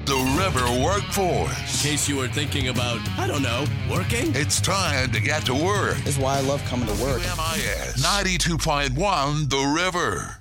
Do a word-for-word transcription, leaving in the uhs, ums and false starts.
The River Workforce. In case you were thinking about, I don't know, working? It's time to get to work. This is why I love coming to work. M I S ninety-two point one The River.